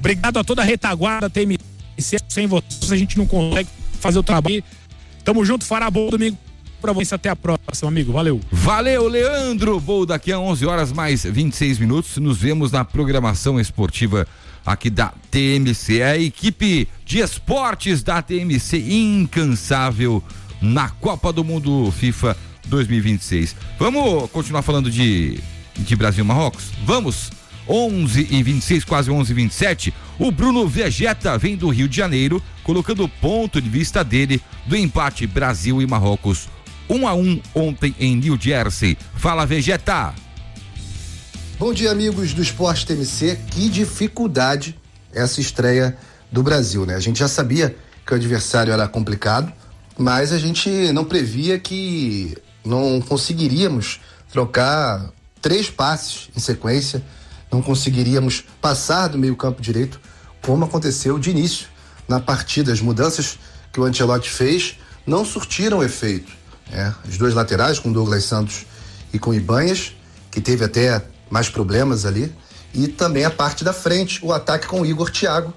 Obrigado a toda a retaguarda TMC. Sem vocês a gente não consegue fazer o trabalho. Tamo junto, fará bom domingo pra você. Até a próxima, amigo. Valeu. Valeu, Leandro. Bom, daqui a 11 horas mais 26 minutos, nos vemos na programação esportiva aqui da TMC. A equipe de esportes da TMC incansável na Copa do Mundo FIFA 2026. Vamos continuar falando de Brasil e Marrocos? Vamos! 11h26, quase 11h27. O Bruno Vegeta vem do Rio de Janeiro, colocando o ponto de vista dele do empate Brasil e Marrocos 1-1 ontem em New Jersey. Fala, Vegeta! Bom dia, amigos do Esporte TMC. Que dificuldade essa estreia do Brasil, né? A gente já sabia que o adversário era complicado, mas a gente não previa que não conseguiríamos trocar 3 passes em sequência, não conseguiríamos passar do meio-campo direito, como aconteceu de início na partida. As mudanças que o Ancelotti fez não surtiram efeito. Os 2 laterais, com Douglas Santos e com Ibanhas, que teve até mais problemas ali, e também a parte da frente, o ataque com o Igor Thiago,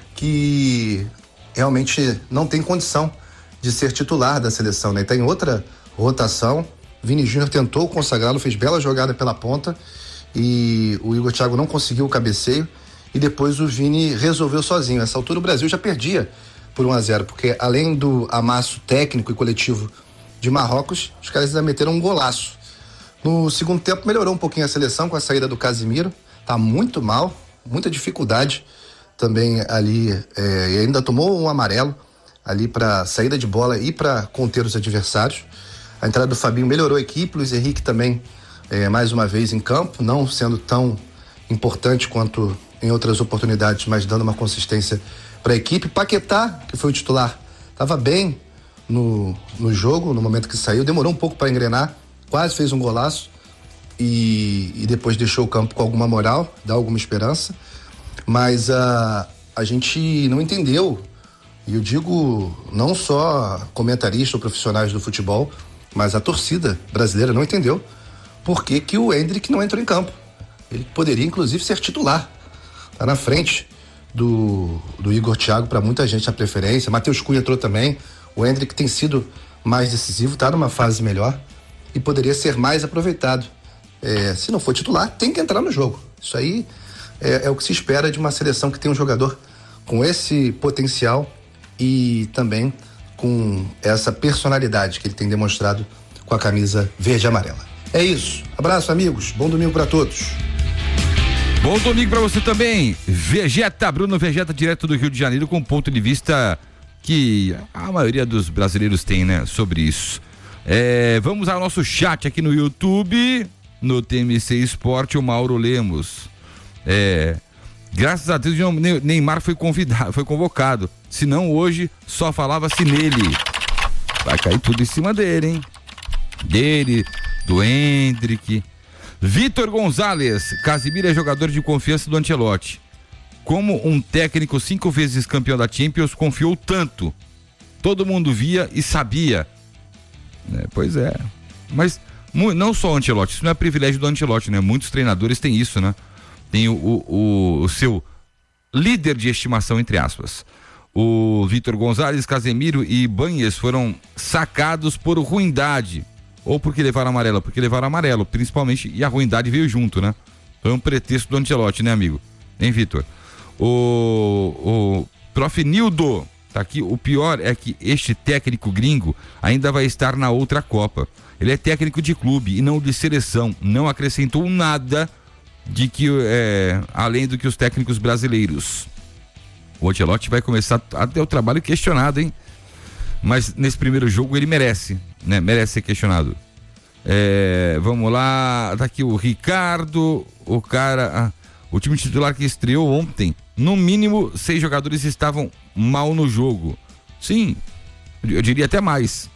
que realmente não tem condição de ser titular da seleção, né? Tem outra rotação. Vini Júnior tentou consagrá-lo, fez bela jogada pela ponta e o Igor Thiago não conseguiu o cabeceio e depois o Vini resolveu sozinho. Nessa altura o Brasil já perdia por 1-0, porque além do amasso técnico e coletivo de Marrocos, os caras ainda meteram um golaço. No segundo tempo melhorou um pouquinho a seleção com a saída do Casimiro, tá muito mal, muita dificuldade também ali, e ainda tomou um amarelo ali para saída de bola e para conter os adversários. A entrada do Fabinho melhorou a equipe, Luiz Henrique também mais uma vez em campo, não sendo tão importante quanto em outras oportunidades, mas dando uma consistência para a equipe. Paquetá, que foi o titular, estava bem no jogo, no momento que saiu, demorou um pouco para engrenar, quase fez um golaço e depois deixou o campo com alguma moral, dá alguma esperança, mas a gente não entendeu, e eu digo não só comentaristas ou profissionais do futebol, mas a torcida brasileira não entendeu por que o Endrick não entrou em campo. Ele poderia inclusive ser titular, tá na frente do Igor Thiago, para muita gente a preferência. Matheus Cunha entrou também. O Endrick tem sido mais decisivo, tá numa fase melhor e poderia ser mais aproveitado. Se não for titular, tem que entrar no jogo. Isso aí é o que se espera de uma seleção que tem um jogador com esse potencial e também com essa personalidade que ele tem demonstrado com a camisa verde e amarela. É isso. Abraço, amigos. Bom domingo para todos. Bom domingo para você também. Vegeta, Bruno Vegeta, direto do Rio de Janeiro, com um ponto de vista que a maioria dos brasileiros tem, né, sobre isso. Vamos ao nosso chat aqui no YouTube, no TMC Esporte, o Mauro Lemos. Graças a Deus o Neymar foi convocado. Senão hoje só falava-se nele. Vai cair tudo em cima dele, hein? Dele, do Endrick. Vitor Gonzalez, Casimiro é jogador de confiança do Ancelotti. Como um técnico 5 vezes campeão da Champions confiou tanto? Todo mundo via e sabia. Pois é. Mas não só o Ancelotti, isso não é privilégio do Ancelotti, né? Muitos treinadores têm isso, né? Tem o seu líder de estimação, entre aspas. O Vitor Gonzalez, Casemiro e Ibanhas foram sacados por ruindade. Ou porque levaram amarelo? Porque levaram amarelo, principalmente, e a ruindade veio junto, né? Foi um pretexto do Ancelotti, né, amigo? Hein, Vitor? O Prof. Nildo tá aqui. O pior é que este técnico gringo ainda vai estar na outra Copa. Ele é técnico de clube e não de seleção. Não acrescentou nada de que além do que os técnicos brasileiros. O Ancelotti vai começar a ter o trabalho questionado, hein? Mas nesse primeiro jogo ele merece, né? Merece ser questionado. Vamos lá, tá aqui o Ricardo, o time titular que estreou ontem, no mínimo 6 jogadores estavam mal no jogo. Sim, eu diria até mais,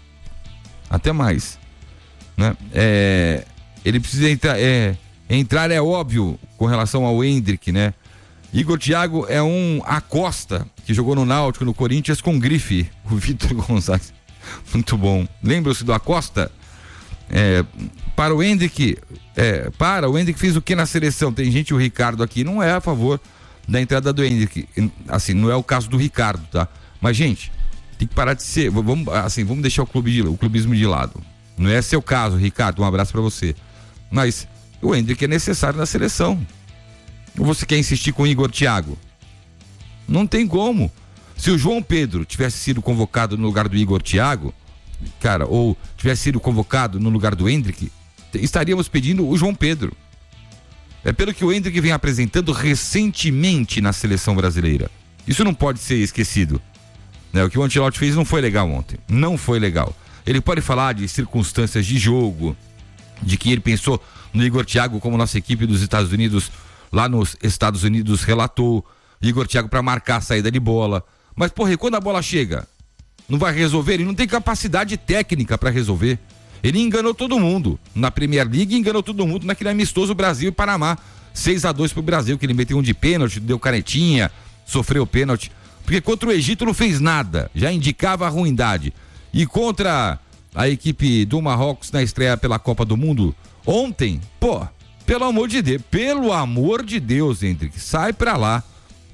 né? Ele precisa entrar é óbvio com relação ao Endrick, né? Igor Thiago é um Acosta que jogou no Náutico, no Corinthians com grife. O Vitor Gonçalves, muito bom. Lembram-se do Acosta? Para o Endrick fez o que na seleção? Tem gente, o Ricardo aqui, não é a favor da entrada do Hendrick. Assim, não é o caso do Ricardo, tá? Mas, gente, tem que parar de ser, vamos deixar o clubismo de lado. Não é seu caso, Ricardo, um abraço pra você. Mas o Hendrick é necessário na seleção. Ou você quer insistir com o Igor Thiago? Não tem como. Se o João Pedro tivesse sido convocado no lugar do Igor Thiago, cara, ou tivesse sido convocado no lugar do Hendrick, estaríamos pedindo o João Pedro. É pelo que o Hendrick vem apresentando recentemente na seleção brasileira. Isso não pode ser esquecido. Né? O que o Ancelotti fez não foi legal ontem. Não foi legal. Ele pode falar de circunstâncias de jogo, de que ele pensou no Igor Thiago como nossa equipe dos Estados Unidos, lá nos Estados Unidos relatou, Igor Thiago para marcar a saída de bola. Mas, porra, e quando a bola chega? Não vai resolver? Ele não tem capacidade técnica para resolver. Ele enganou todo mundo na Premier League, enganou todo mundo naquele amistoso Brasil e Panamá. 6-2 pro Brasil, que ele meteu um de pênalti, deu canetinha, sofreu pênalti. Porque contra o Egito não fez nada, já indicava a ruindade. E contra a equipe do Marrocos na estreia pela Copa do Mundo, ontem, pô, pelo amor de Deus, Hendrick, sai pra lá.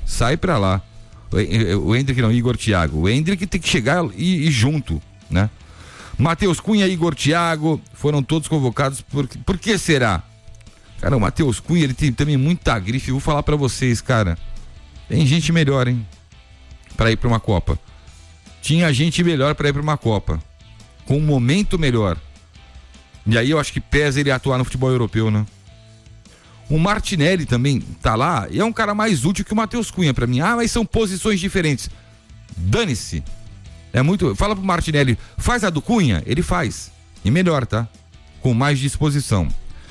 O Hendrick não, Igor Thiago. O Hendrick tem que chegar e junto, né? Matheus Cunha e Igor Thiago foram todos convocados. Por que será? Cara, o Matheus Cunha, ele tem também muita grife. Vou falar pra vocês, cara. Tem gente melhor, hein? Pra ir pra uma Copa. Tinha gente melhor pra ir pra uma Copa. Com um momento melhor. E aí eu acho que pesa ele atuar no futebol europeu, né? O Martinelli também tá lá e é um cara mais útil que o Matheus Cunha pra mim. Ah, mas são posições diferentes. Dane-se. É muito. Fala pro Martinelli, faz a do Cunha? Ele faz. E melhor, tá? Com mais disposição.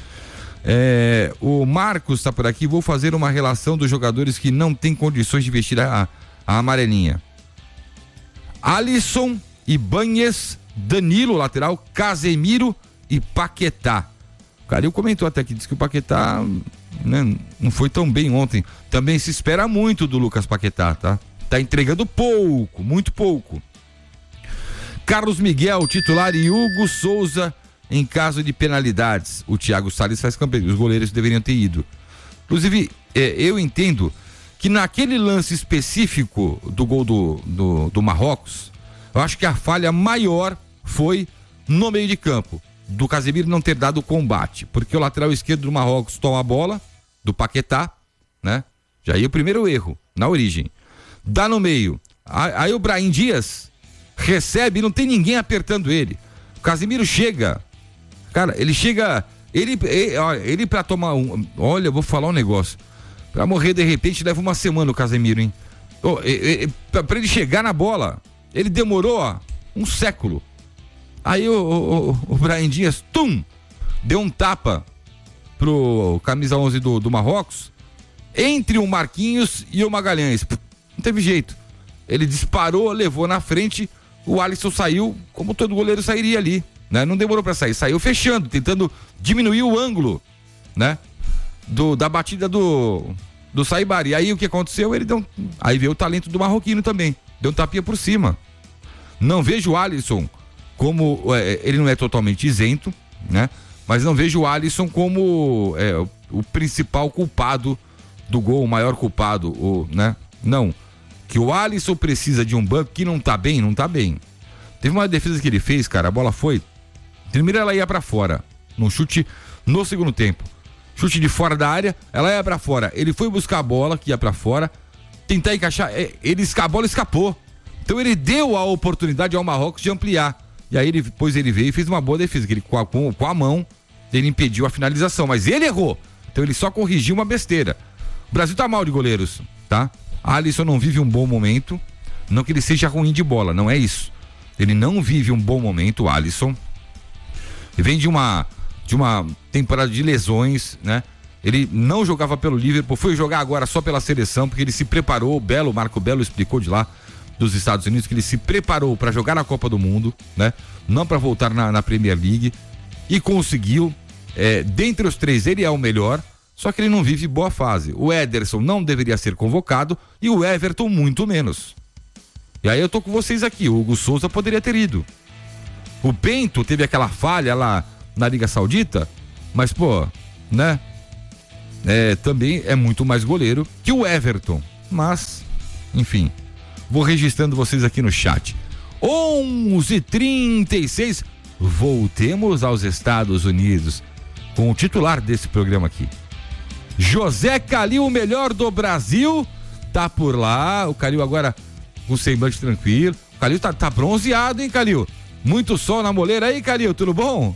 O Marcos tá por aqui. Vou fazer uma relação dos jogadores que não têm condições de vestir a amarelinha. Alisson, Ibanez, Danilo, lateral, Casemiro e Paquetá. O Calil comentou até que disse que o Paquetá, né, não foi tão bem ontem. Também se espera muito do Lucas Paquetá, tá? Tá entregando pouco, muito pouco. Carlos Miguel, titular, e Hugo Souza em caso de penalidades. O Thiago Salles faz campanha, os goleiros deveriam ter ido. Inclusive, eu entendo que naquele lance específico do gol do Marrocos, eu acho que a falha maior foi no meio de campo, do Casemiro não ter dado o combate, porque o lateral esquerdo do Marrocos toma a bola do Paquetá, né? Já ia o primeiro erro, na origem. Dá no meio. Aí o Brahim Dias recebe e não tem ninguém apertando ele. O Casemiro chega. Cara, ele chega. Ele pra tomar um. Olha, eu vou falar um negócio. Pra morrer de repente leva uma semana o Casemiro, hein? Pra ele chegar na bola, ele demorou um século. Aí o Brahim Dias, deu um tapa pro camisa 11 do Marrocos, entre o Marquinhos e o Magalhães. Não teve jeito. Ele disparou, levou na frente, o Alisson saiu como todo goleiro sairia ali, né? Não demorou pra sair, saiu fechando, tentando diminuir o ângulo, né? Da batida do Saibari. Aí o que aconteceu? Aí veio o talento do marroquino também, deu um tapinha por cima. Não vejo o Alisson como, ele não é totalmente isento, né? Mas não vejo o Alisson como o principal culpado do gol, o maior culpado, né? Não. Que o Alisson precisa de um banco que não tá bem. Teve uma defesa que ele fez, cara, a bola foi. Primeiro ela ia pra fora, num chute no segundo tempo. Chute de fora da área, ela ia pra fora. Ele foi buscar a bola, que ia pra fora, tentar encaixar, a bola escapou. Então ele deu a oportunidade ao Marrocos de ampliar. E aí depois ele veio e fez uma boa defesa, que ele com a mão, ele impediu a finalização, mas ele errou. Então ele só corrigiu uma besteira. O Brasil tá mal de goleiros, tá? Alisson não vive um bom momento, não que ele seja ruim de bola, não é isso. Ele não vive um bom momento, o Alisson. Ele vem de uma temporada de lesões, né? Ele não jogava pelo Liverpool, foi jogar agora só pela seleção, porque ele se preparou, o Marco Belo explicou de lá, dos Estados Unidos, que ele se preparou para jogar na Copa do Mundo, né? Não para voltar na Premier League, e conseguiu. Dentre os três ele é o melhor, só que ele não vive boa fase. O Ederson não deveria ser convocado e o Everton muito menos. E aí eu tô com vocês aqui, o Hugo Souza poderia ter ido. O Bento teve aquela falha lá na Liga Saudita, mas pô, né? também é muito mais goleiro que o Everton. Mas, enfim, vou registrando vocês aqui no chat. 11h36, voltemos aos Estados Unidos com o titular desse programa aqui. José Calil, o melhor do Brasil, tá por lá. O Calil agora com semblante tranquilo. O Calil tá bronzeado, hein, Calil? Muito sol na moleira aí, Calil, tudo bom?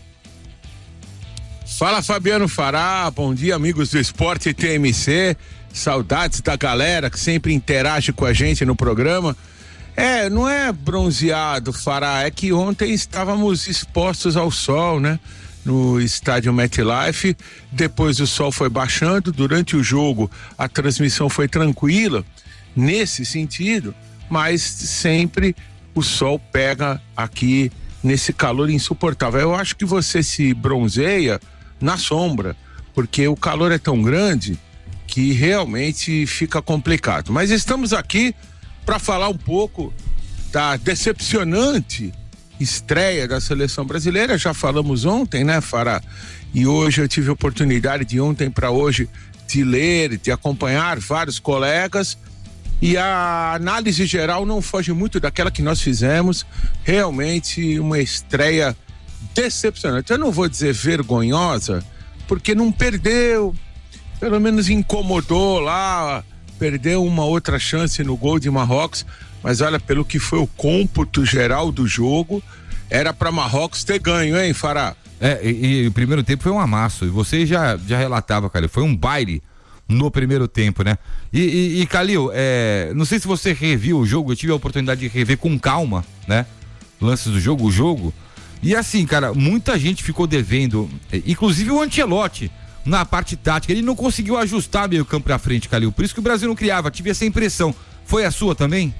Fala, Fabiano Fará, bom dia, amigos do Esporte TMC, saudades da galera que sempre interage com a gente no programa. Não é bronzeado, Fará, é que ontem estávamos expostos ao sol, né? No estádio MetLife, depois o sol foi baixando, durante o jogo a transmissão foi tranquila, nesse sentido, mas sempre o sol pega aqui nesse calor insuportável. Eu acho que você se bronzeia na sombra, porque o calor é tão grande que realmente fica complicado. Mas estamos aqui para falar um pouco da decepcionante estreia da seleção brasileira. Já falamos ontem, né, Fará? E hoje eu tive a oportunidade de ontem para hoje de ler, de acompanhar vários colegas, e a análise geral não foge muito daquela que nós fizemos. Realmente uma estreia decepcionante. Eu não vou dizer vergonhosa, porque não perdeu, pelo menos incomodou lá, perdeu uma outra chance no gol de Marrocos, mas olha, pelo que foi o cômputo geral do jogo, era para Marrocos ter ganho, hein, Fará? E o primeiro tempo foi um amasso, e você já relatava, Calil, foi um baile no primeiro tempo, né? E Calil, não sei se você reviu o jogo, eu tive a oportunidade de rever com calma, né? Lances do jogo, o jogo. E assim, cara, muita gente ficou devendo, inclusive o Ancelotti, na parte tática. Ele não conseguiu ajustar meio campo pra frente, Calil. Por isso que o Brasil não criava, tive essa impressão. Foi a sua também?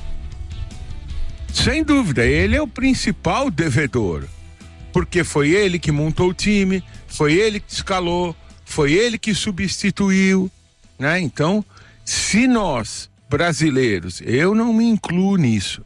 Sem dúvida, ele é o principal devedor, porque foi ele que montou o time, foi ele que escalou, foi ele que substituiu, né? Então, se nós brasileiros, eu não me incluo nisso,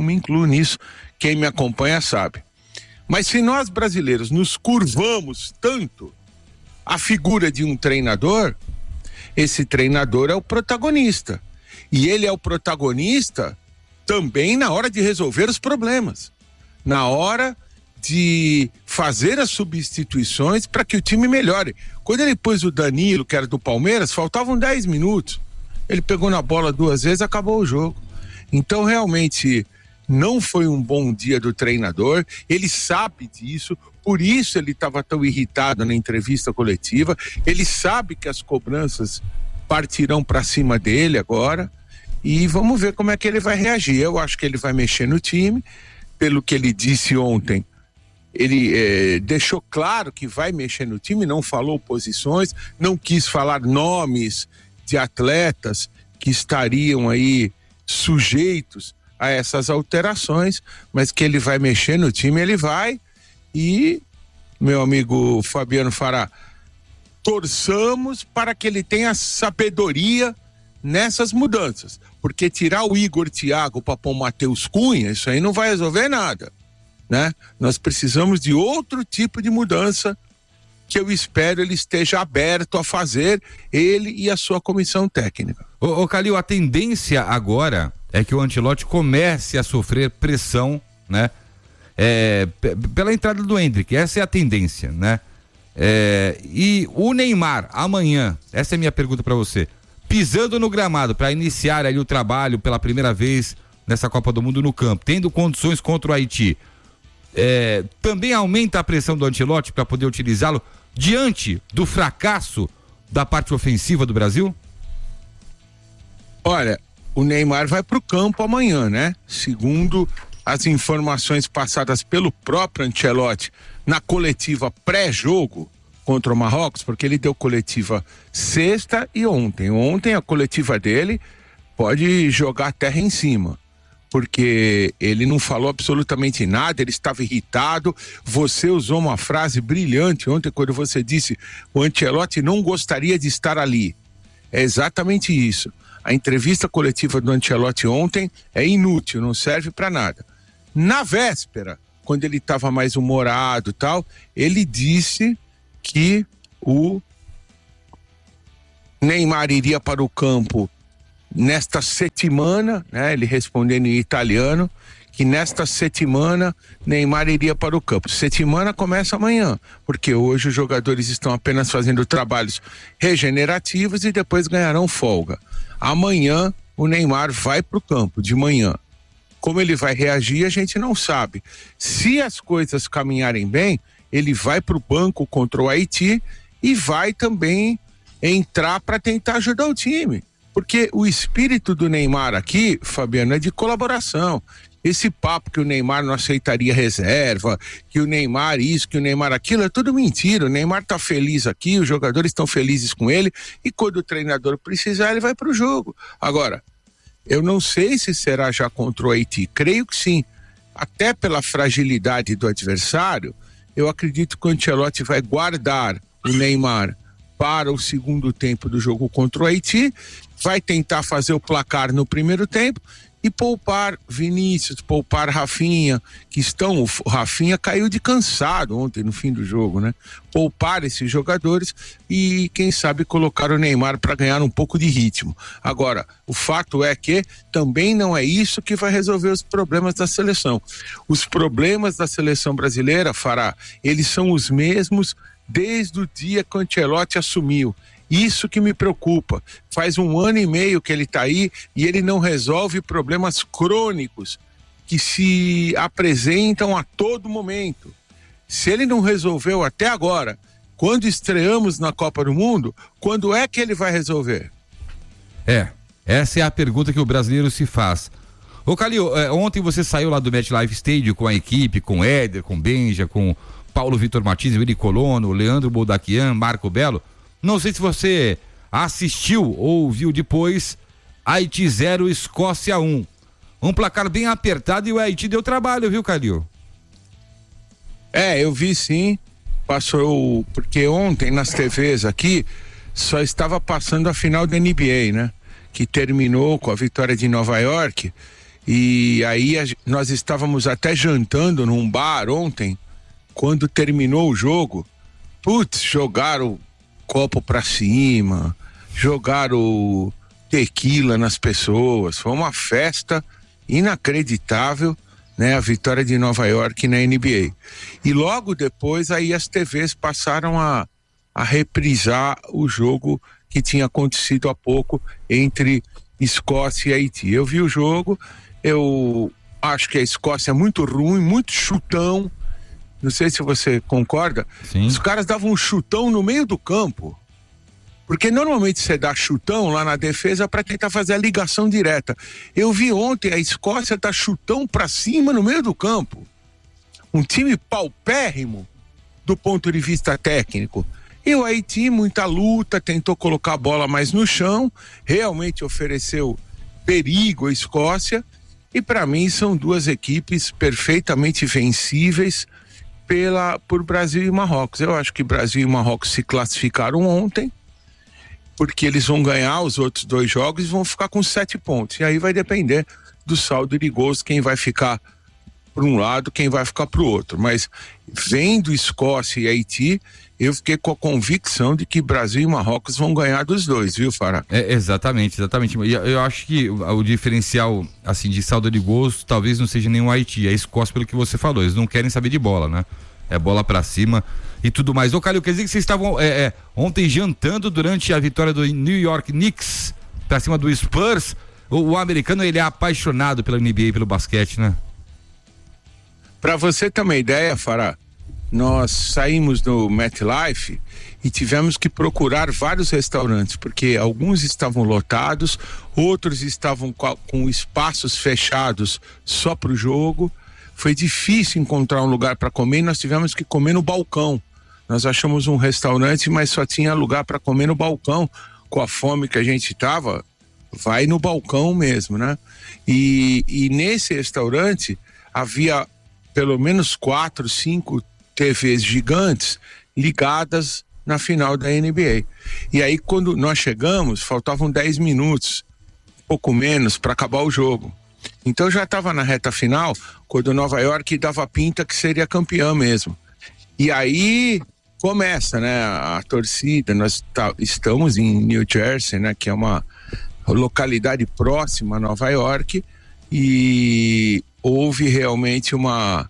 quem me acompanha sabe, mas se nós brasileiros nos curvamos tanto à figura de um treinador, esse treinador é o protagonista, e ele é o protagonista também na hora de resolver os problemas, na hora de fazer as substituições para que o time melhore. Quando ele pôs o Danilo, que era do Palmeiras, faltavam 10 minutos. Ele pegou na bola 2 vezes, acabou o jogo. Então, realmente, não foi um bom dia do treinador. Ele sabe disso, por isso ele estava tão irritado na entrevista coletiva. Ele sabe que as cobranças partirão para cima dele agora. E vamos ver como é que ele vai reagir. Eu acho que ele vai mexer no time. Pelo que ele disse ontem, ele deixou claro que vai mexer no time, não falou posições, não quis falar nomes de atletas que estariam aí sujeitos a essas alterações, mas que ele vai mexer no time, ele vai. E, meu amigo Fabiano Fará, torçamos para que ele tenha sabedoria nessas mudanças, porque tirar o Igor Thiago para pôr o Matheus Cunha, isso aí não vai resolver nada, né? Nós precisamos de outro tipo de mudança que eu espero ele esteja aberto a fazer, ele e a sua comissão técnica. Ô Calil, a tendência agora é que o Ancelotti comece a sofrer pressão, né? Pela entrada do Endrick, essa é a tendência, né? E o Neymar, amanhã, essa é a minha pergunta para você, pisando no gramado para iniciar ali o trabalho pela primeira vez nessa Copa do Mundo no campo, tendo condições contra o Haiti, também aumenta a pressão do Ancelotti para poder utilizá-lo diante do fracasso da parte ofensiva do Brasil? Olha, o Neymar vai para o campo amanhã, né? Segundo as informações passadas pelo próprio Ancelotti na coletiva pré-jogo contra o Marrocos, porque ele deu coletiva sexta e ontem. Ontem a coletiva dele pode jogar terra em cima, porque ele não falou absolutamente nada, ele estava irritado. Você usou uma frase brilhante ontem quando você disse o Ancelotti não gostaria de estar ali. É exatamente isso. A entrevista coletiva do Ancelotti ontem é inútil, não serve para nada. Na véspera, quando ele estava mais humorado e tal, ele disse que Neymar iria para o campo nesta settimana, né? Ele respondendo em italiano, que nesta settimana Neymar iria para o campo. Settimana começa amanhã, porque hoje os jogadores estão apenas fazendo trabalhos regenerativos e depois ganharão folga. Amanhã o Neymar vai para o campo, de manhã. Como ele vai reagir, a gente não sabe. Se as coisas caminharem bem, ele vai para o banco contra o Haiti e vai também entrar para tentar ajudar o time. Porque o espírito do Neymar aqui, Fabiano, é de colaboração. Esse papo que o Neymar não aceitaria reserva, que o Neymar isso, que o Neymar aquilo, é tudo mentira. O Neymar tá feliz aqui, os jogadores estão felizes com ele e quando o treinador precisar, ele vai pro jogo. Agora, eu não sei se será já contra o Haiti, creio que sim. Até pela fragilidade do adversário, eu acredito que o Ancelotti vai guardar o Neymar para o segundo tempo do jogo contra o Haiti, vai tentar fazer o placar no primeiro tempo e poupar Vinícius, poupar Rafinha, o Rafinha caiu de cansado ontem no fim do jogo, né? Poupar esses jogadores e quem sabe colocar o Neymar para ganhar um pouco de ritmo. Agora, o fato é que também não é isso que vai resolver os problemas da seleção. Os problemas da seleção brasileira, Fará, eles são os mesmos desde o dia que o Ancelotti assumiu. Isso que me preocupa. Faz 1 ano e meio que ele está aí e ele não resolve problemas crônicos que se apresentam a todo momento. Se ele não resolveu até agora, quando estreamos na Copa do Mundo, quando é que ele vai resolver? Essa é a pergunta que o brasileiro se faz. Ô Calil, ontem você saiu lá do MetLife Stadium com a equipe, com Éder, com Benja, com Paulo Vitor Martins, Willy Colono, Leandro Boldaquian, Marco Belo. Não sei se você assistiu ou viu depois Haiti 0, Escócia 1. Um placar bem apertado e o Haiti deu trabalho, viu, Calil? Eu vi sim. Passou, porque ontem nas TVs aqui só estava passando a final da NBA, né? Que terminou com a vitória de Nova York. E aí nós estávamos até jantando num bar ontem, quando terminou o jogo. Putz, jogaram copo pra cima, jogaram tequila nas pessoas, foi uma festa inacreditável, né? A vitória de Nova York na NBA. E logo depois aí as TVs passaram a reprisar o jogo que tinha acontecido há pouco entre Escócia e Haiti. Eu vi o jogo, eu acho que a Escócia é muito ruim, muito chutão. Não sei se você concorda. Sim. Os caras davam um chutão no meio do campo. Porque normalmente você dá chutão lá na defesa para tentar fazer a ligação direta. Eu vi ontem a Escócia dar chutão para cima no meio do campo. Um time paupérrimo do ponto de vista técnico. E o Haiti, muita luta, tentou colocar a bola mais no chão, realmente ofereceu perigo à Escócia. E para mim são duas equipes perfeitamente vencíveis por Brasil e Marrocos. Eu acho que Brasil e Marrocos se classificaram ontem, porque eles vão ganhar os outros 2 jogos e vão ficar com 7 pontos. E aí vai depender do saldo de gols, quem vai ficar para um lado, quem vai ficar para o outro. Mas vendo Escócia e Haiti, eu fiquei com a convicção de que Brasil e Marrocos vão ganhar dos dois, viu, Fará? Exatamente. E eu acho que o diferencial, assim, de saldo de gols, talvez não seja nem o Haiti, é a Escócia, pelo que você falou. Eles não querem saber de bola, né? É bola pra cima e tudo mais. Ô, Calil, quer dizer que vocês estavam ontem jantando durante a vitória do New York Knicks pra cima do Spurs. O americano, ele é apaixonado pela NBA e pelo basquete, né? Pra você ter uma ideia, Fará, nós saímos do MetLife e tivemos que procurar vários restaurantes, porque alguns estavam lotados, outros estavam com espaços fechados só para o jogo. Foi difícil encontrar um lugar para comer e nós tivemos que comer no balcão. Nós achamos um restaurante, mas só tinha lugar para comer no balcão. Com a fome que a gente tava, vai no balcão mesmo, né? E nesse restaurante havia pelo menos 4, 5 TVs gigantes ligadas na final da NBA. E aí quando nós chegamos, faltavam 10 minutos, pouco menos, para acabar o jogo. Então já estava na reta final, quando Nova York dava pinta que seria campeão mesmo. E aí começa, né, a torcida. Nós estamos em New Jersey, né, que é uma localidade próxima a Nova York, e houve realmente uma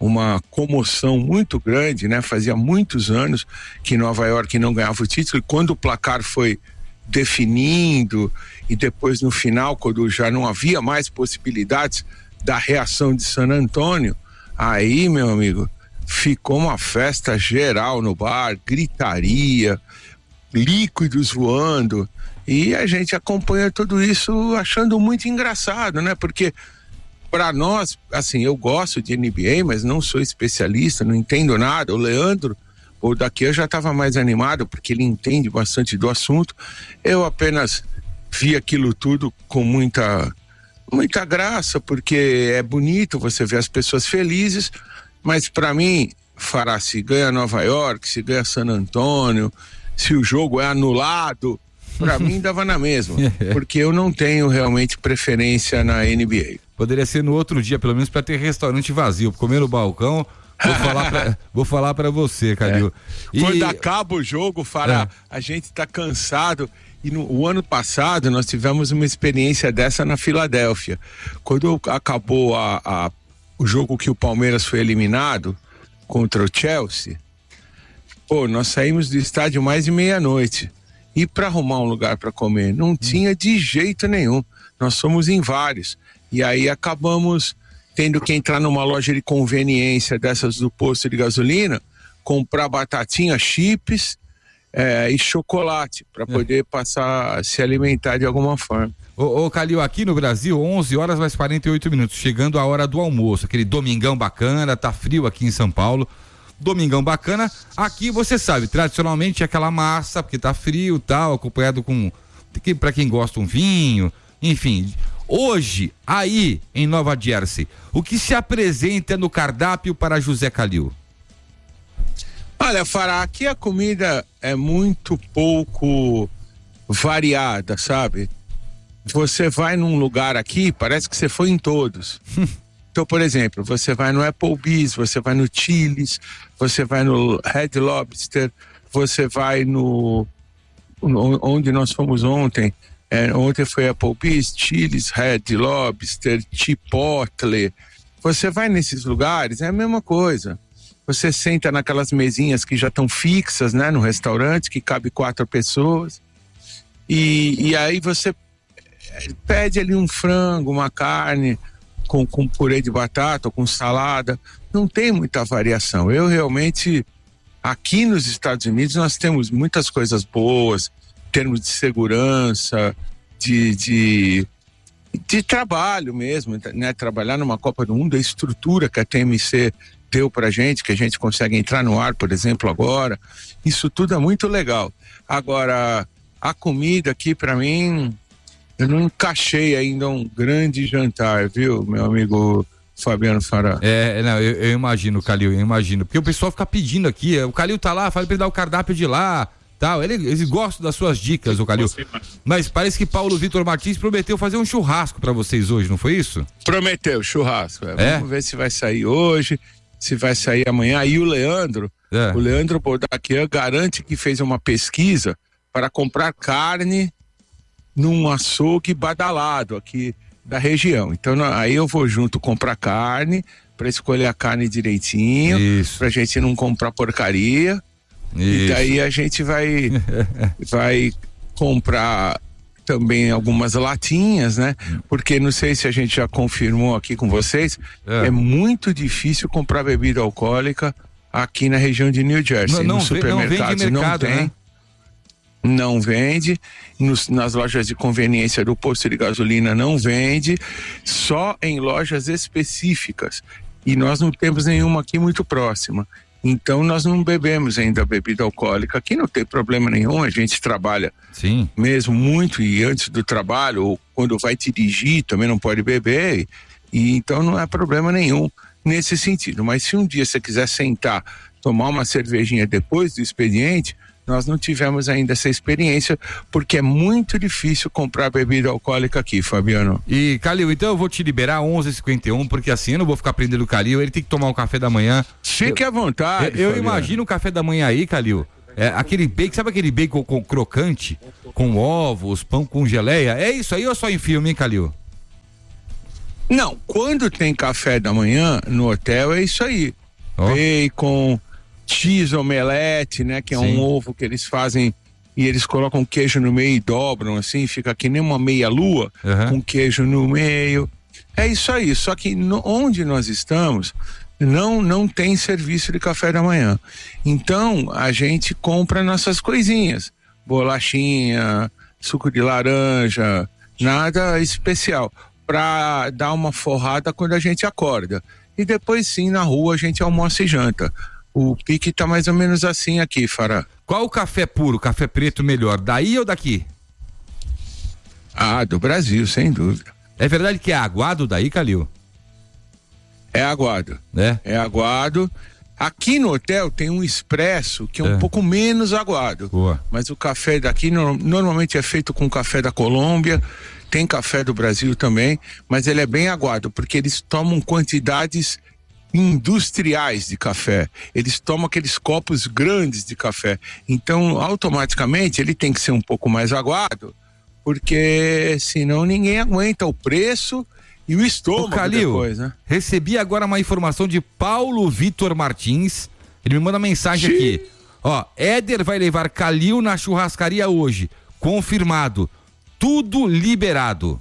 comoção muito grande, né? Fazia muitos anos que Nova York não ganhava o título, e quando o placar foi definindo, e depois no final, quando já não havia mais possibilidades da reação de San Antônio, aí, meu amigo, ficou uma festa geral no bar, gritaria, líquidos voando, e a gente acompanha tudo isso achando muito engraçado, né? Porque para nós, assim, eu gosto de NBA, mas não sou especialista, não entendo nada. O Leandro, ou daqui, eu já estava mais animado, porque ele entende bastante do assunto. Eu apenas vi aquilo tudo com muita graça, porque é bonito você ver as pessoas felizes, mas para mim, Fará, se ganha Nova York, se ganha San Antônio, se o jogo é anulado, para mim dava na mesma, porque eu não tenho realmente preferência na NBA. Poderia ser no outro dia, pelo menos, para ter restaurante vazio, comer no balcão. Vou falar para você, Calil. Quando acaba o jogo, Fará, a gente tá cansado. E o ano passado nós tivemos uma experiência dessa na Filadélfia. Quando acabou o jogo que o Palmeiras foi eliminado contra o Chelsea, nós saímos do estádio mais de meia-noite. E para arrumar um lugar para comer, não tinha de jeito nenhum. Nós fomos em vários. E aí acabamos tendo que entrar numa loja de conveniência dessas do posto de gasolina, comprar batatinha, chips e chocolate para poder se alimentar de alguma forma. Ô Calil, aqui no Brasil, 11 horas mais 48 minutos, chegando a hora do almoço, aquele domingão bacana, tá frio aqui em São Paulo. Domingão bacana, aqui você sabe, tradicionalmente é aquela massa, porque tá frio e tal, acompanhado pra quem gosta um vinho, enfim. Hoje, aí em Nova Jersey, o que se apresenta no cardápio para José Calil? Olha, Fará, aqui a comida é muito pouco variada, sabe? Você vai num lugar aqui, parece que você foi em todos. Então, por exemplo, você vai no Applebee's, você vai no Chili's, você vai no Red Lobster, você vai onde nós fomos ontem. Ontem foi Applebee's, Chili's, Red Lobster, Chipotle. Você vai nesses lugares, é a mesma coisa. Você senta naquelas mesinhas que já estão fixas, né, no restaurante, que cabe 4 pessoas. E aí você pede ali um frango, uma carne com purê de batata ou com salada. Não tem muita variação. Eu realmente, aqui nos Estados Unidos, nós temos muitas coisas boas, em termos de segurança, de trabalho mesmo, né? Trabalhar numa Copa do Mundo, a estrutura que a TMC deu pra gente, que a gente consegue entrar no ar, por exemplo, agora, isso tudo é muito legal. Agora, a comida aqui, pra mim, eu não encaixei ainda um grande jantar, viu, meu amigo Fabiano Fará? Não, eu imagino, Calil, porque o pessoal fica pedindo aqui, o Calil tá lá, fala pra ele dar o cardápio de lá, tal, eles gostam das suas dicas, o Calil, mas parece que Paulo Vitor Martins prometeu fazer um churrasco pra vocês hoje, não foi isso? Prometeu, churrasco, vamos ver se vai sair hoje, se vai sair amanhã. E o Leandro Bordaquian garante que fez uma pesquisa para comprar carne num açougue badalado aqui da região. Então aí eu vou junto comprar carne, para escolher a carne direitinho, pra gente não comprar porcaria. Isso. E daí a gente vai comprar também algumas latinhas, né? Porque não sei se a gente já confirmou aqui com vocês, é muito difícil comprar bebida alcoólica aqui na região de New Jersey. Nos supermercados não tem. Né? Não vende, nas lojas de conveniência do posto de gasolina não vende, só em lojas específicas. E nós não temos nenhuma aqui muito próxima. Então nós não bebemos ainda bebida alcoólica. Aqui não tem problema nenhum, a gente trabalha mesmo muito, e antes do trabalho, ou quando vai dirigir, também não pode beber, e então não é problema nenhum nesse sentido. Mas se um dia você quiser sentar, tomar uma cervejinha depois do expediente, nós não tivemos ainda essa experiência, porque é muito difícil comprar bebida alcoólica aqui, Fabiano. E, Calil, então eu vou te liberar 11h51, porque assim eu não vou ficar prendendo o Calil, ele tem que tomar um café da manhã. Fique à vontade, Eu imagino o café da manhã aí, Calil, aquele bacon, sabe aquele bacon com crocante, com ovos, pão com geleia? É isso aí ou só em filme, hein, Calil? Não, quando tem café da manhã no hotel é isso aí. Bacon, cheese omelete, né? Que é um ovo que eles fazem e eles colocam queijo no meio e dobram assim, fica que nem uma meia lua, com queijo no meio. É isso aí, só que onde nós estamos não tem serviço de café da manhã. Então a gente compra nossas coisinhas, bolachinha, suco de laranja, nada especial, para dar uma forrada quando a gente acorda. E depois sim, na rua a gente almoça e janta. O pique tá mais ou menos assim aqui, Fará. Qual o café puro, café preto melhor, daí ou daqui? Ah, do Brasil, sem dúvida. É verdade que é aguado daí, Calil? É aguado. É aguado. Aqui no hotel tem um expresso que é um pouco menos aguado. Boa. Mas o café daqui normalmente é feito com café da Colômbia, tem café do Brasil também, mas ele é bem aguado, porque eles tomam quantidades industriais de café. Eles tomam aqueles copos grandes de café. Então, automaticamente, ele tem que ser um pouco mais aguado, porque senão ninguém aguenta o preço e o estômago. Calil, depois, né? Recebi agora uma informação de Paulo Vitor Martins. Ele me manda mensagem aqui. Ó, Éder vai levar Calil na churrascaria hoje. Confirmado. Tudo liberado.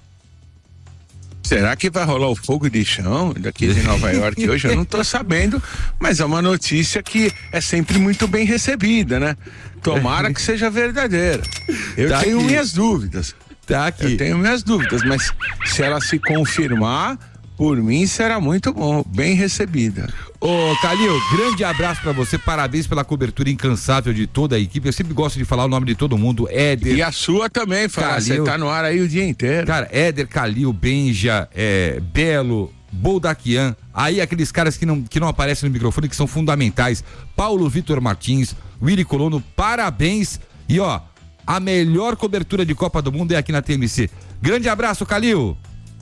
Será que vai rolar o fogo de chão daqui de Nova York hoje? Eu não tô sabendo, mas é uma notícia que é sempre muito bem recebida, né? Tomara que seja verdadeira. Eu tenho minhas dúvidas. Eu tenho minhas dúvidas, mas se ela se confirmar, por mim será muito bom, bem recebida. Ô, Calil, grande abraço pra você, parabéns pela cobertura incansável de toda a equipe. Eu sempre gosto de falar o nome de todo mundo, Éder. E a sua também, Fábio, você tá no ar aí o dia inteiro. Cara, Éder, Calil, Benja, Belo, Boldaquian, aí aqueles caras que não aparecem no microfone, que são fundamentais. Paulo Vitor Martins, Willy Colono, parabéns. E ó, a melhor cobertura de Copa do Mundo é aqui na TMC. Grande abraço, Calil.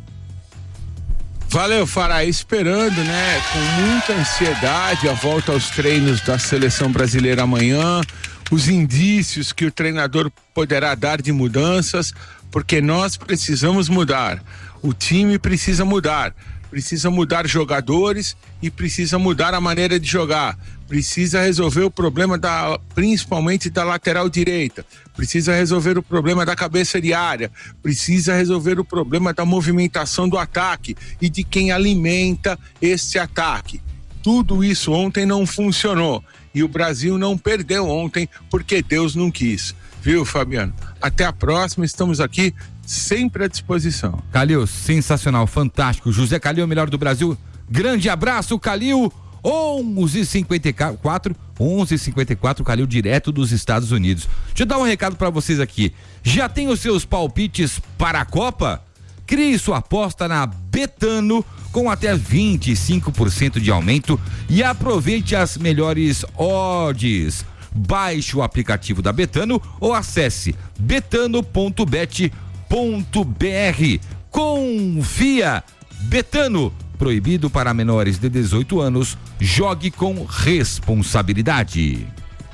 Valeu, Fará, esperando, né, com muita ansiedade a volta aos treinos da seleção brasileira amanhã, os indícios que o treinador poderá dar de mudanças, porque nós precisamos mudar, o time precisa mudar jogadores e precisa mudar a maneira de jogar, precisa resolver o problema principalmente da lateral direita, precisa resolver o problema da cabeça de área, precisa resolver o problema da movimentação do ataque e de quem alimenta esse ataque. Tudo isso ontem não funcionou e o Brasil não perdeu ontem porque Deus não quis. Viu, Fabiano? Até a próxima, estamos aqui sempre à disposição. Calil, sensacional, fantástico. José Calil, melhor do Brasil. Grande abraço, Calil. 11h54, Calil, direto dos Estados Unidos. Deixa eu dar um recado pra vocês aqui. Já tem os seus palpites para a Copa? Crie sua aposta na Betano com até 25% de aumento e aproveite as melhores odds. Baixe o aplicativo da Betano ou acesse betano.bet.br. Confia. Betano, proibido para menores de 18 anos. Jogue com responsabilidade.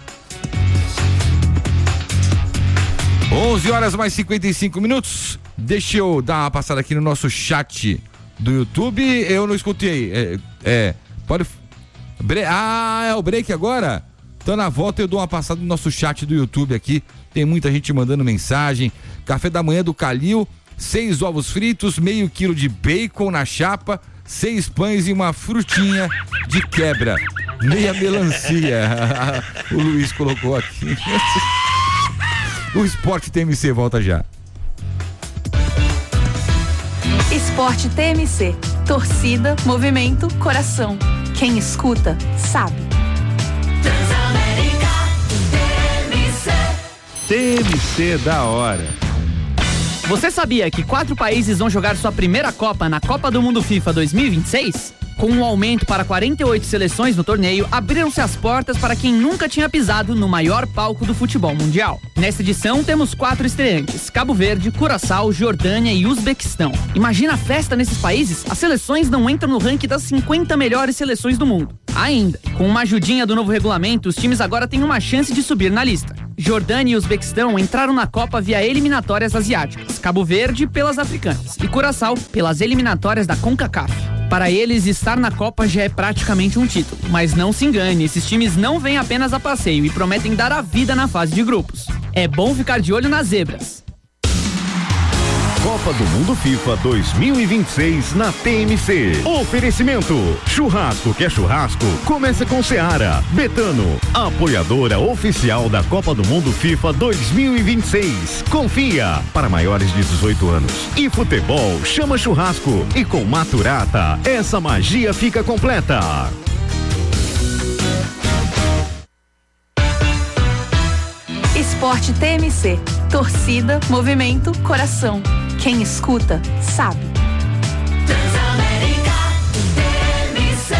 11h mais 55. Deixa eu dar uma passada aqui no nosso chat do YouTube. Eu não escutei. Pode. É o break agora? Então na volta eu dou uma passada no nosso chat do YouTube aqui. Tem muita gente mandando mensagem. Café da manhã do Calil, 6 ovos fritos, meio quilo de bacon na chapa, 6 pães e uma frutinha de quebra. Meia melancia. O Luiz colocou aqui. O Esporte TMC volta já. Esporte TMC. Torcida, movimento, coração. Quem escuta, sabe. TMC da hora. Você sabia que 4 países vão jogar sua primeira Copa na Copa do Mundo FIFA 2026? Com um aumento para 48 seleções no torneio, abriram-se as portas para quem nunca tinha pisado no maior palco do futebol mundial. Nesta edição, temos 4 estreantes: Cabo Verde, Curaçao, Jordânia e Uzbequistão. Imagina a festa nesses países? As seleções não entram no ranking das 50 melhores seleções do mundo. Ainda, com uma ajudinha do novo regulamento, os times agora têm uma chance de subir na lista. Jordânia e Uzbequistão entraram na Copa via eliminatórias asiáticas, Cabo Verde pelas africanas e Curaçao pelas eliminatórias da CONCACAF. Para eles, estar na Copa já é praticamente um título. Mas não se engane, esses times não vêm apenas a passeio e prometem dar a vida na fase de grupos. É bom ficar de olho nas zebras. Copa do Mundo FIFA 2026 na TMC. Oferecimento: churrasco que é churrasco, começa com Seara. Betano, apoiadora oficial da Copa do Mundo FIFA 2026. Confia. Para maiores de 18 anos. E futebol chama churrasco. E com Maturata, essa magia fica completa. Esporte TMC. Torcida, movimento, coração. Quem escuta, sabe. Transamérica TMC.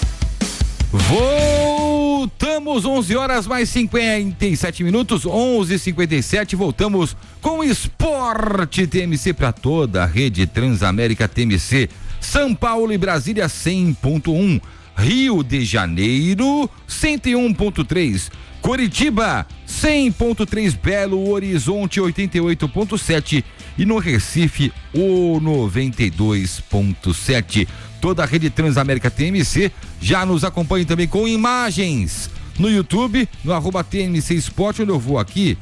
Voltamos, 11 horas mais 57 minutos, 11h57. Voltamos com Esporte TMC para toda a rede Transamérica TMC. São Paulo e Brasília 100.1. Rio de Janeiro 101.3. Curitiba 100.3, Belo Horizonte 88.7 e no Recife o 92.7. Toda a rede Transamérica TMC já nos acompanha também com imagens no YouTube, no @TMC Esporte, onde eu vou aqui.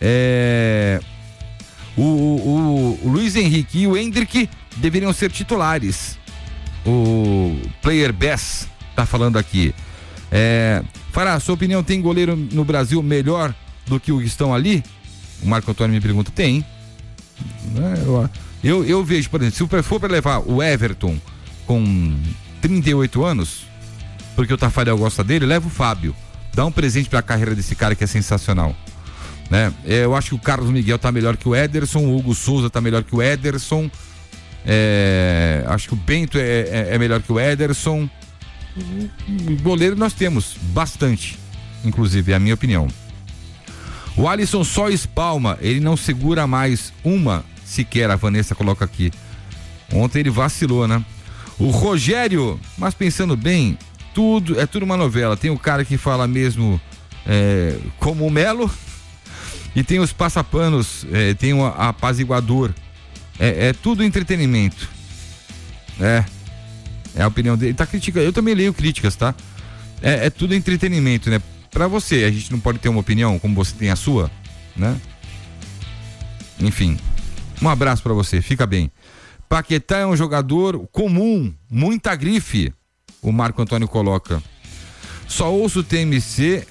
O Luiz Henrique e o Hendrick deveriam ser titulares. O Player Best tá falando aqui. Fará, sua opinião, tem goleiro no Brasil melhor do que o que estão ali? O Marco Antônio me pergunta, tem. Eu vejo, por exemplo, se for para levar o Everton com 38 anos, porque o Tafarel gosta dele, leva o Fábio. Dá um presente para a carreira desse cara que é sensacional. Né? Eu acho que o Carlos Miguel tá melhor que o Ederson, o Hugo Souza tá melhor que o Ederson. Acho que o Bento é melhor que o Ederson. Goleiro nós temos bastante, inclusive, é a minha opinião. O Alisson só espalma, ele não segura mais uma sequer, a Vanessa coloca aqui. Ontem ele vacilou, né? O Rogério, mas pensando bem, é tudo uma novela. Tem o cara que fala mesmo como o Melo e tem os passapanos, tem o apaziguador. É tudo entretenimento. É a opinião dele. Tá criticando. Eu também leio críticas, tá? É tudo entretenimento, né? Pra você, a gente não pode ter uma opinião como você tem a sua, né? Enfim. Um abraço pra você, fica bem. Paquetá é um jogador comum, muita grife. O Marco Antônio coloca. Só ouço o TMC.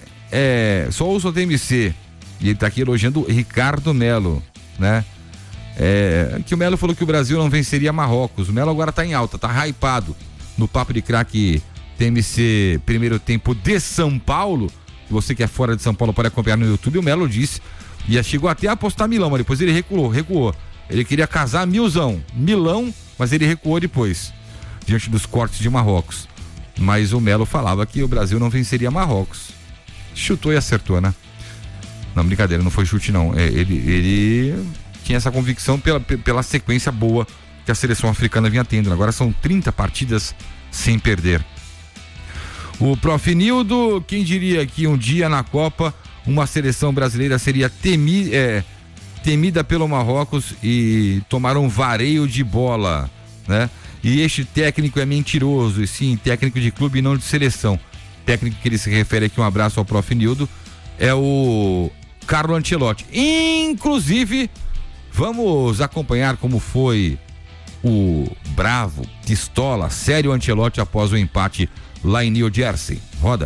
E ele tá aqui elogiando o Ricardo Melo, né? Que o Melo falou que o Brasil não venceria Marrocos. O Melo agora tá em alta, tá hypado. No Papo de Craque TMC Primeiro Tempo de São Paulo. Você que é fora de São Paulo pode acompanhar no YouTube. O Melo disse, e chegou até a apostar Milão, mas depois ele recuou. Ele queria casar Milão, mas ele recuou depois, diante dos cortes de Marrocos. Mas o Melo falava que o Brasil não venceria Marrocos. Chutou e acertou, né? Não, brincadeira, não foi chute não. Ele tinha essa convicção pela sequência boa que a seleção africana vinha tendo. Agora são 30 partidas sem perder. O Prof. Nildo, quem diria que um dia na Copa uma seleção brasileira seria temida pelo Marrocos e tomar um vareio de bola, né? E este técnico é mentiroso, e sim, técnico de clube e não de seleção. Técnico que ele se refere aqui, um abraço ao Prof. Nildo, é o Carlo Ancelotti. Inclusive, vamos acompanhar como foi o bravo, pistola, sério Ancelotti após o empate lá em New Jersey. Roda.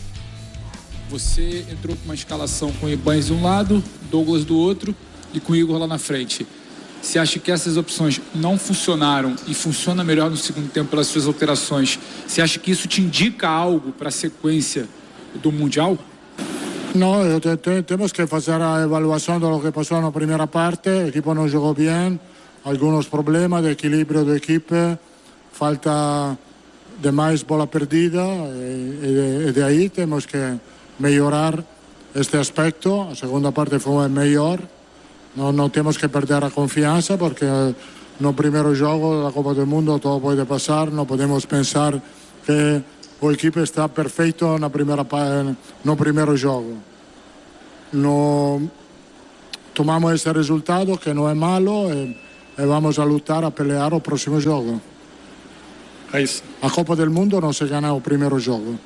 Você entrou com uma escalação com o Ibanez de um lado, Douglas do outro e com o Igor lá na frente. Você acha que essas opções não funcionaram e funciona melhor no segundo tempo pelas suas alterações? Você acha que isso te indica algo para a sequência do Mundial? No, temos que fazer a avaliação do que passou na primeira parte. O equipo não jogou bem, alguns problemas de equilíbrio da equipe, falta de mais bola perdida e de aí temos que melhorar este aspecto. A segunda parte foi melhor, não temos que perder a confiança porque no primeiro jogo da Copa do Mundo todo pode passar, não podemos pensar que o equipe está perfeito no primeiro jogo. Tomamos esse resultado que não é malo e vamos a lutar, a pelear o próximo jogo. É isso. A Copa do Mundo não se ganha o primeiro jogo.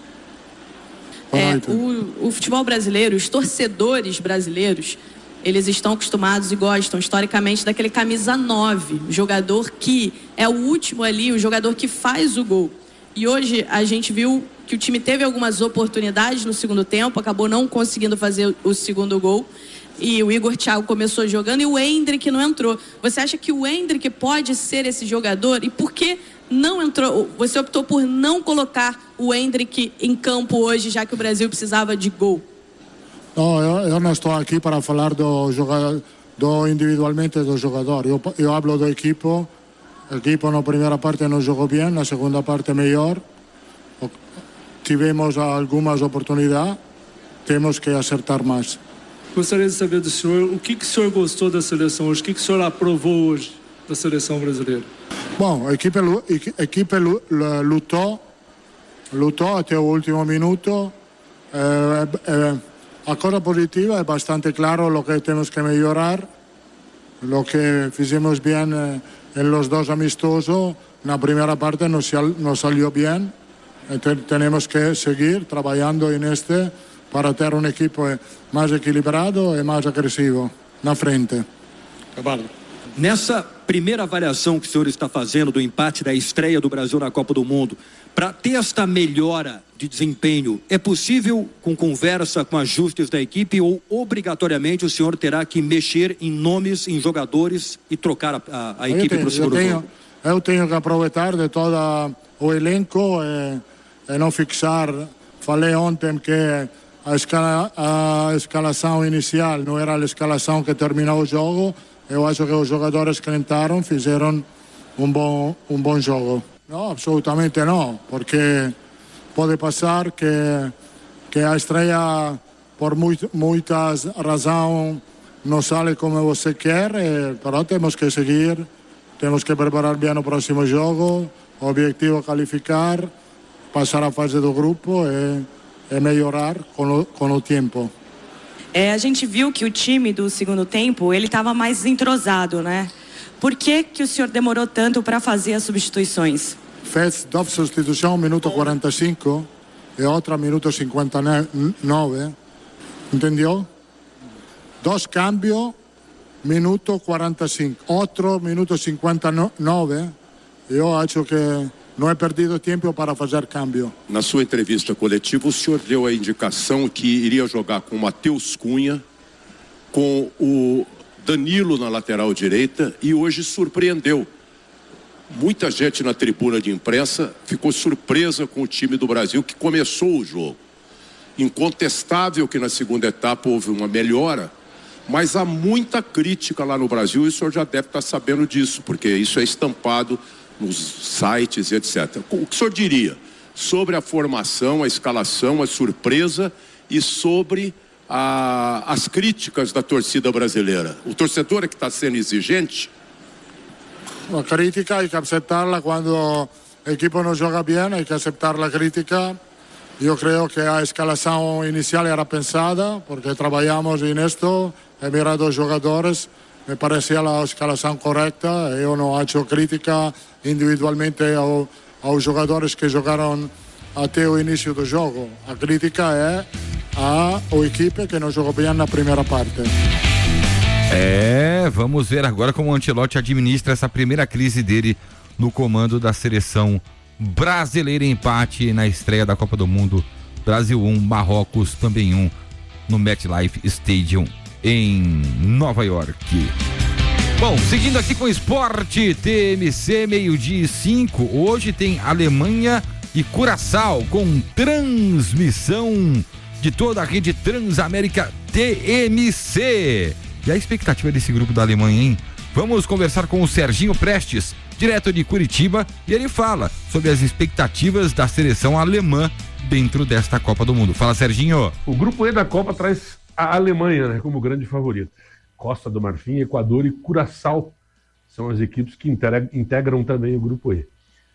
O futebol brasileiro, os torcedores brasileiros, eles estão acostumados e gostam historicamente daquele camisa 9, o jogador que é o último ali, o jogador que faz o gol. E hoje a gente viu que o time teve algumas oportunidades no segundo tempo, acabou não conseguindo fazer o segundo gol. E o Igor Thiago começou jogando e o Endrick não entrou. Você acha que o Endrick pode ser esse jogador? E por que não entrou? Você optou por não colocar o Endrick em campo hoje, já que o Brasil precisava de gol? Não, eu não estou aqui para falar individualmente do jogador. Eu falo do equipo. O equipo na primeira parte não jogou bem, na segunda parte melhor. Tivemos algumas oportunidades, temos que acertar mais. Gostaria de saber do senhor o que o senhor gostou da seleção hoje, o que o senhor aprovou hoje da seleção brasileira? Bom, a equipe lutou até o último minuto. A coisa positiva é bastante claro o que temos que melhorar, o que fizemos bem em los dos amistosos. Na primeira parte não saiu bem, temos que seguir trabalhando neste para ter um equipe mais equilibrado e mais agressivo na frente. Nessa primeira avaliação que o senhor está fazendo do empate da estreia do Brasil na Copa do Mundo, para ter esta melhora de desempenho, é possível com conversa, com ajustes da equipe ou obrigatoriamente o senhor terá que mexer em nomes, em jogadores e trocar a equipe para o segundo jogo? Eu tenho que aproveitar de todo o elenco e não fixar. Falei ontem que a escalação inicial não era a escalação que terminou o jogo. Eu acho que os jogadores que entraram fizeram um bom jogo. Não, absolutamente não, porque pode passar que a estreia, por muitas razões, não sai como você quer, mas temos que seguir, temos que preparar bem o próximo jogo. O objetivo é qualificar, passar a fase do grupo e melhorar com o tempo. A gente viu que o time do segundo tempo, ele estava mais entrosado, né? Por que o senhor demorou tanto para fazer as substituições? Fez 2 substituições, minuto 45 e outra minuto 59, entendeu? 2 cambios, minuto 45, outro minuto 59. Eu acho que não é perdido tempo para fazer câmbio. Na sua entrevista coletiva, o senhor deu a indicação que iria jogar com o Matheus Cunha, com o Danilo na lateral direita e hoje surpreendeu. Muita gente na tribuna de imprensa ficou surpresa com o time do Brasil que começou o jogo. Incontestável que na segunda etapa houve uma melhora, mas há muita crítica lá no Brasil e o senhor já deve estar sabendo disso, porque isso é estampado nos sites e etc. O que o senhor diria sobre a formação, a escalação, a surpresa e sobre as críticas da torcida brasileira? O torcedor é que está sendo exigente? A crítica hay que aceptarla quando o equipo não joga bem, hay que aceptar a crítica. Eu creio que a escalação inicial era pensada, porque trabalhamos nisto, he mirado os jogadores, me parecia a escalação correta. Eu não acho crítica individualmente aos jogadores que jogaram até o início do jogo. A crítica é a equipe que não jogou bem na primeira parte. Vamos ver agora como o Ancelotti administra essa primeira crise dele no comando da seleção brasileira. Empate na estreia da Copa do Mundo. Brasil 1, Marrocos também 1 no MetLife Stadium em Nova York. Bom, seguindo aqui com o esporte, TMC 12:05. Hoje tem Alemanha e Curaçao com transmissão de toda a rede Transamérica TMC. E a expectativa desse grupo da Alemanha, hein? Vamos conversar com o Serginho Prestes, direto de Curitiba, e ele fala sobre as expectativas da seleção alemã dentro desta Copa do Mundo. Fala, Serginho. O grupo E da Copa traz a Alemanha, né, como grande favorito. Costa do Marfim, Equador e Curaçao são as equipes que integram também o grupo E.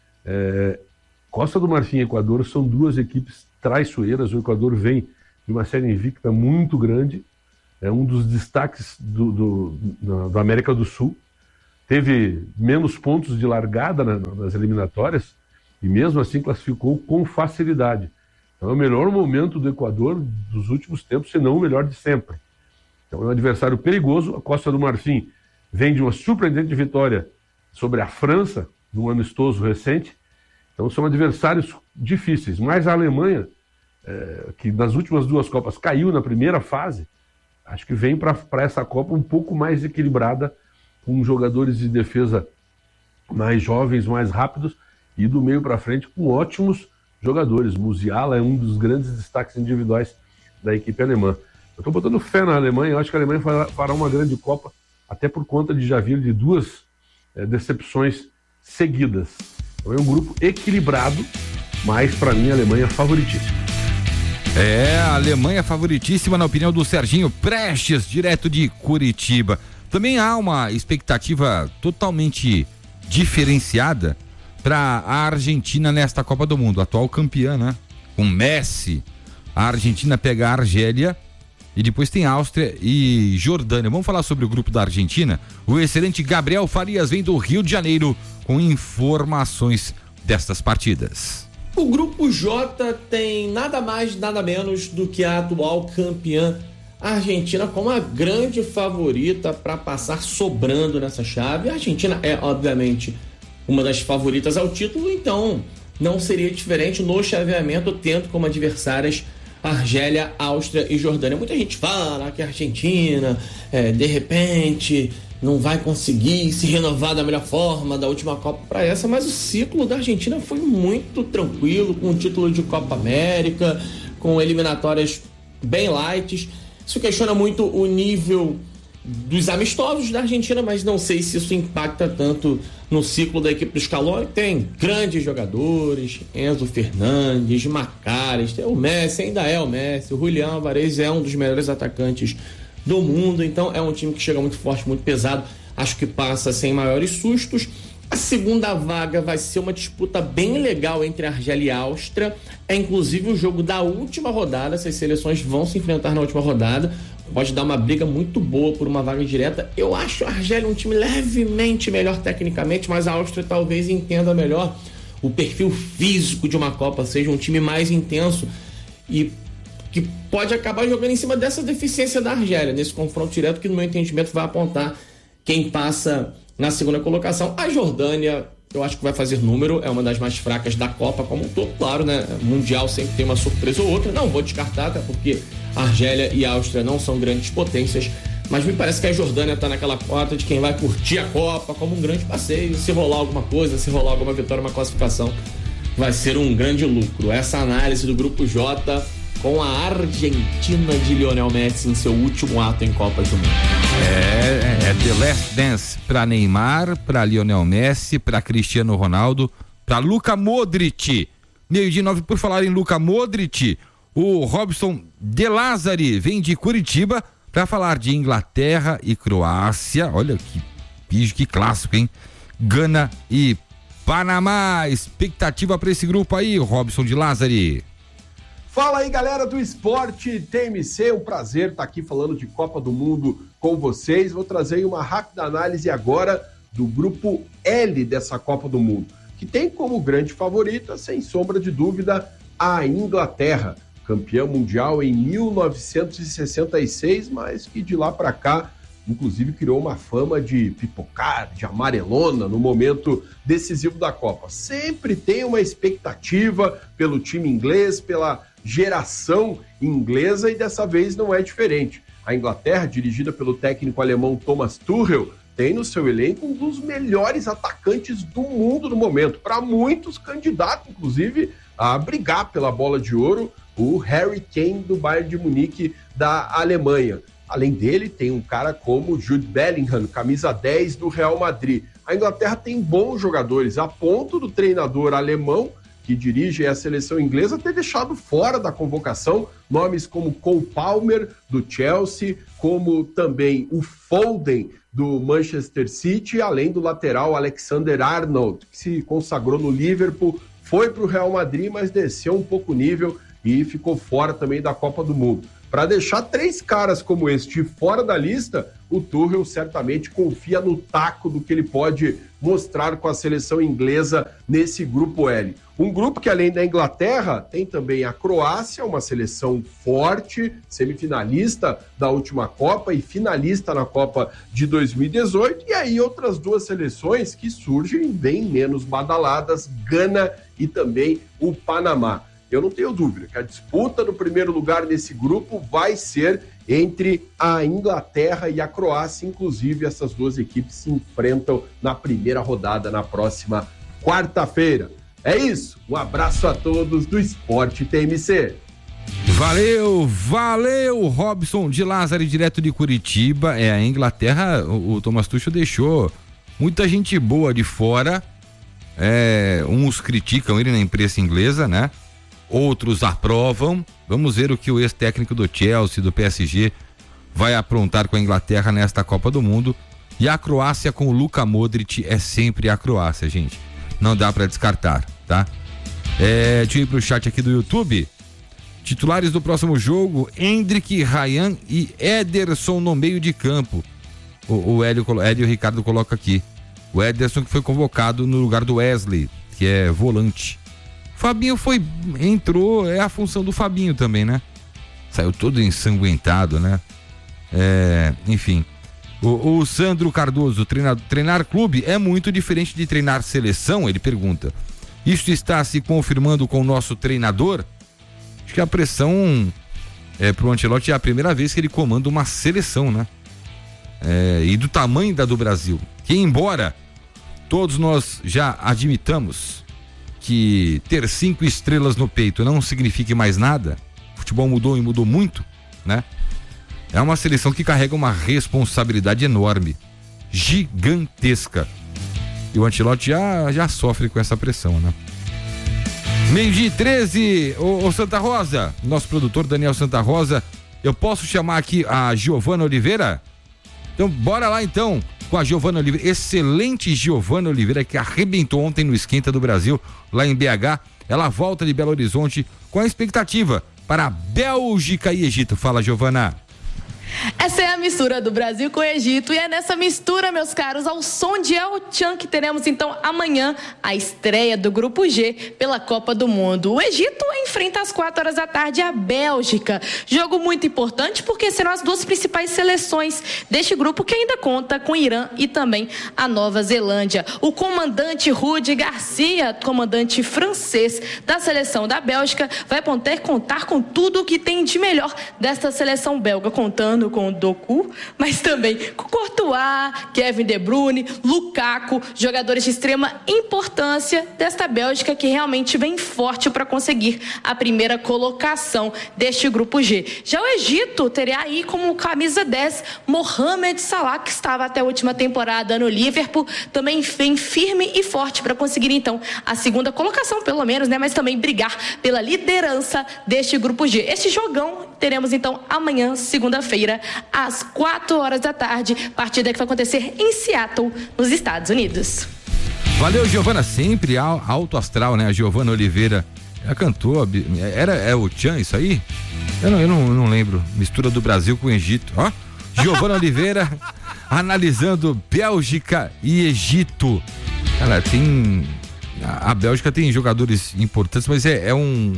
Costa do Marfim e Equador são duas equipes traiçoeiras. O Equador vem de uma série invicta muito grande, é um dos destaques do América do Sul. Teve menos pontos de largada nas eliminatórias e mesmo assim classificou com facilidade. Então é o melhor momento do Equador dos últimos tempos, se não o melhor de sempre. Então é um adversário perigoso. A Costa do Marfim vem de uma surpreendente vitória sobre a França, num amistoso recente. Então são adversários difíceis. Mas a Alemanha, que nas últimas duas Copas caiu na primeira fase, acho que vem para essa Copa um pouco mais equilibrada, com jogadores de defesa mais jovens, mais rápidos, e do meio para frente com ótimos jogadores. Musiala é um dos grandes destaques individuais da equipe alemã. Eu estou botando fé na Alemanha. Eu acho que a Alemanha fará uma grande Copa, até por conta de já vir de duas decepções seguidas. Então é um grupo equilibrado, mas para mim a Alemanha é favoritíssima. A Alemanha favoritíssima na opinião do Serginho Prestes, direto de Curitiba. Também há uma expectativa totalmente diferenciada para a Argentina nesta Copa do Mundo, atual campeã, né? Com Messi. A Argentina pega a Argélia e depois tem Áustria e Jordânia. Vamos falar sobre o grupo da Argentina? O excelente Gabriel Farias vem do Rio de Janeiro com informações destas partidas. O grupo J tem nada mais, nada menos do que a atual campeã Argentina como a grande favorita para passar sobrando nessa chave. A Argentina é, obviamente, uma das favoritas ao título, então não seria diferente no chaveamento, tendo como adversárias Argélia, Áustria e Jordânia. Muita gente fala que a Argentina, de repente, não vai conseguir se renovar da melhor forma da última Copa para essa, mas o ciclo da Argentina foi muito tranquilo, com o título de Copa América, com eliminatórias bem light. Isso questiona muito o nível dos amistosos da Argentina, mas não sei se isso impacta tanto no ciclo da equipe do Scaloni. Tem grandes jogadores, Enzo Fernandes, Macares, o Messi ainda é o Messi, o Julián Álvarez é um dos melhores atacantes do mundo, então é um time que chega muito forte, muito pesado, acho que passa sem maiores sustos. A segunda vaga vai ser uma disputa bem legal entre Argélia e Áustria, é inclusive o jogo da última rodada, essas seleções vão se enfrentar na última rodada, pode dar uma briga muito boa por uma vaga direta. Eu acho a Argélia um time levemente melhor tecnicamente, mas a Áustria talvez entenda melhor o perfil físico de uma Copa, seja um time mais intenso e que pode acabar jogando em cima dessa deficiência da Argélia, nesse confronto direto que no meu entendimento vai apontar quem passa na segunda colocação. A Jordânia, eu acho que vai fazer número, é uma das mais fracas da Copa como um todo, claro, né? Mundial sempre tem uma surpresa ou outra, não vou descartar, até porque Argélia e Áustria não são grandes potências, mas me parece que a Jordânia está naquela cota de quem vai curtir a Copa como um grande passeio, se rolar alguma coisa, se rolar alguma vitória, uma classificação, vai ser um grande lucro. Essa análise do Grupo J com a Argentina de Lionel Messi em seu último ato em Copas do Mundo. É The Last Dance para Neymar, para Lionel Messi, para Cristiano Ronaldo, para Luka Modric. 12:09, por falar em Luka Modric, o Robson De Lázari vem de Curitiba para falar de Inglaterra e Croácia. Olha que clássico, hein? Gana e Panamá. Expectativa para esse grupo aí, Robson De Lázari. Fala aí, galera do Esporte TMC, um prazer estar aqui falando de Copa do Mundo com vocês. Vou trazer uma rápida análise agora do grupo L dessa Copa do Mundo, que tem como grande favorita, sem sombra de dúvida, a Inglaterra, campeã mundial em 1966, mas que de lá para cá, inclusive, criou uma fama de pipocar, de amarelona no momento decisivo da Copa. Sempre tem uma expectativa pelo time inglês, pela geração inglesa, e dessa vez não é diferente. A Inglaterra, dirigida pelo técnico alemão Thomas Tuchel, tem no seu elenco um dos melhores atacantes do mundo no momento. Para muitos, candidato, inclusive, a brigar pela bola de ouro, o Harry Kane do Bayern de Munique da Alemanha. Além dele, tem um cara como Jude Bellingham, camisa 10 do Real Madrid. A Inglaterra tem bons jogadores, a ponto do treinador alemão, que dirige a seleção inglesa, ter deixado fora da convocação nomes como Cole Palmer, do Chelsea, como também o Foden, do Manchester City, além do lateral Alexander-Arnold, que se consagrou no Liverpool, foi para o Real Madrid, mas desceu um pouco o nível e ficou fora também da Copa do Mundo. Para deixar 3 caras como este fora da lista, o Tuchel certamente confia no taco do que ele pode mostrar com a seleção inglesa nesse grupo L. Um grupo que, além da Inglaterra, tem também a Croácia, uma seleção forte, semifinalista da última Copa e finalista na Copa de 2018, e aí outras 2 seleções que surgem bem menos badaladas, Gana e também o Panamá. Eu não tenho dúvida que a disputa no primeiro lugar desse grupo vai ser entre a Inglaterra e a Croácia. Inclusive, essas 2 equipes se enfrentam na primeira rodada na próxima quarta-feira. É isso, um abraço a todos do Esporte TMC. Valeu, Robson de Lázaro, direto de Curitiba. A Inglaterra, o Thomas Tuchel deixou muita gente boa de fora. Uns criticam ele na imprensa inglesa, né? Outros aprovam. Vamos ver o que o ex-técnico do Chelsea, do PSG, vai aprontar com a Inglaterra nesta Copa do Mundo. E a Croácia com o Luka Modric é sempre a Croácia, gente. Não dá pra descartar, tá? Deixa eu ir pro chat aqui do YouTube. Titulares do próximo jogo: Endrick, Ryan e Ederson no meio de campo. O Hélio e o Ricardo colocam aqui. O Ederson, que foi convocado no lugar do Wesley, que é volante. Fabinho entrou, é a função do Fabinho também, né? Saiu todo ensanguentado, né? Enfim. O Sandro Cardoso, treinar clube é muito diferente de treinar seleção, ele pergunta. Isso está se confirmando com o nosso treinador? Acho que a pressão pro Ancelotti é a primeira vez que ele comanda uma seleção, né? E do tamanho da do Brasil. Que embora todos nós já admitamos que ter 5 estrelas no peito não signifique mais nada, o futebol mudou e mudou muito, né? É uma seleção que carrega uma responsabilidade enorme, gigantesca. E o Ancelotti já sofre com essa pressão, né? 12:13, ô Santa Rosa, nosso produtor Daniel Santa Rosa, eu posso chamar aqui a Giovana Oliveira? Então, bora lá então com a Giovana Oliveira, excelente Giovana Oliveira, que arrebentou ontem no Esquenta do Brasil, lá em BH. Ela volta de Belo Horizonte com a expectativa para Bélgica e Egito. Fala, Giovana. Essa é a mistura do Brasil com o Egito, e é nessa mistura, meus caros, ao som de El Chan, que teremos então amanhã a estreia do Grupo G pela Copa do Mundo. O Egito enfrenta às 4 horas da tarde a Bélgica. Jogo muito importante porque serão as 2 principais seleções deste grupo, que ainda conta com o Irã e também a Nova Zelândia. O comandante Rudi Garcia, comandante francês da seleção da Bélgica, vai poder contar com tudo o que tem de melhor desta seleção belga, contando com o Doku, mas também com Courtois, Kevin De Bruyne, Lukaku, jogadores de extrema importância desta Bélgica, que realmente vem forte para conseguir a primeira colocação deste grupo G. Já o Egito teria aí como camisa 10 Mohamed Salah, que estava até a última temporada no Liverpool, também vem firme e forte para conseguir então a segunda colocação, pelo menos, né? Mas também brigar pela liderança deste grupo G. Este jogão teremos então amanhã, segunda-feira, às 4 horas da tarde, partida que vai acontecer em Seattle, nos Estados Unidos. Valeu, Giovana, sempre alto astral, né? A Giovana Oliveira, ela cantou, é o Chan isso aí? Eu não lembro, mistura do Brasil com o Egito, ó. Giovana Oliveira analisando Bélgica e Egito. Ela tem, a Bélgica tem jogadores importantes, mas é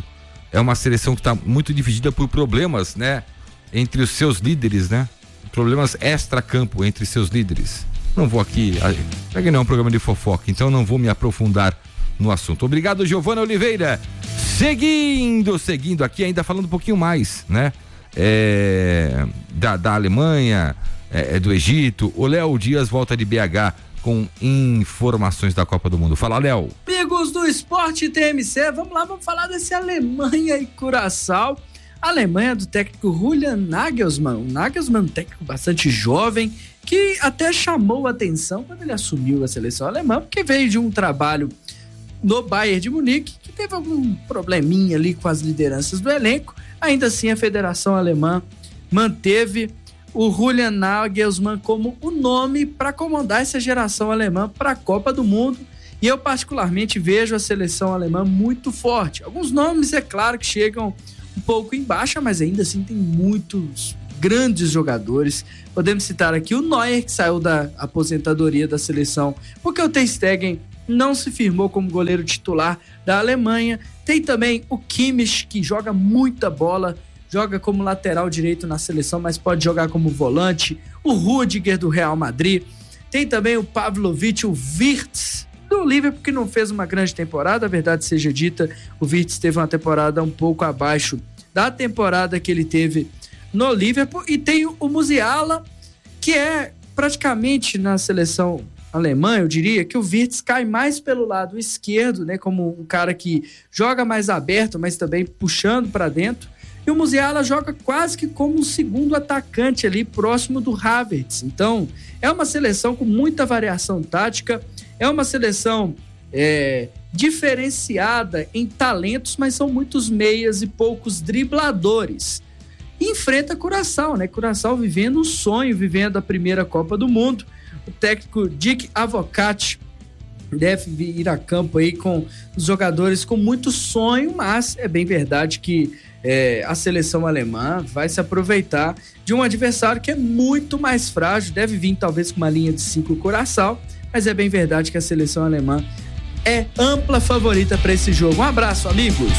uma seleção que está muito dividida por problemas, né? Entre os seus líderes, né? Problemas extra-campo entre seus líderes. Não vou aqui, que não é um programa de fofoca, então não vou me aprofundar no assunto. Obrigado, Giovana Oliveira. Seguindo aqui, ainda falando um pouquinho mais, né? Da Alemanha, do Egito. O Léo Dias volta de BH com informações da Copa do Mundo. Fala, Léo. Amigos do Esporte TMC, vamos lá, vamos falar desse Alemanha e Curaçao. A Alemanha do técnico Julian Nagelsmann. O Nagelsmann, um técnico bastante jovem, que até chamou a atenção quando ele assumiu a seleção alemã, porque veio de um trabalho no Bayern de Munique, que teve algum probleminha ali com as lideranças do elenco. Ainda assim, a Federação Alemã manteve o Julian Nagelsmann como o nome para comandar essa geração alemã para a Copa do Mundo. E eu particularmente vejo a seleção alemã muito forte. Alguns nomes, é claro, que chegam um pouco em baixa, mas ainda assim tem muitos grandes jogadores. Podemos citar aqui o Neuer, que saiu da aposentadoria da seleção porque o Ter Stegen não se firmou como goleiro titular da Alemanha. Tem também o Kimmich, que joga muita bola, joga como lateral direito na seleção, mas pode jogar como volante. O Rüdiger, do Real Madrid. Tem também o Pavlovic, o Wirtz, do Liverpool, que não fez uma grande temporada, a verdade seja dita. O Wirtz teve uma temporada um pouco abaixo da temporada que ele teve no Liverpool. E tem o Musiala, que é praticamente na seleção alemã, eu diria que o Wirtz cai mais pelo lado esquerdo, né, como um cara que joga mais aberto, mas também puxando para dentro. E o Musiala joga quase que como um segundo atacante ali, próximo do Havertz. Então, é uma seleção com muita variação tática, é uma seleção diferenciada em talentos, mas são muitos meias e poucos dribladores. E enfrenta Curaçao, né? Curaçao vivendo um sonho, vivendo a primeira Copa do Mundo. O técnico Dick Advocaat deve ir a campo aí com os jogadores com muito sonho, mas é bem verdade que a seleção alemã vai se aproveitar de um adversário que é muito mais frágil, deve vir talvez com uma linha de 5 Curaçao, mas é bem verdade que a seleção alemã é ampla favorita para esse jogo. Um abraço, amigos!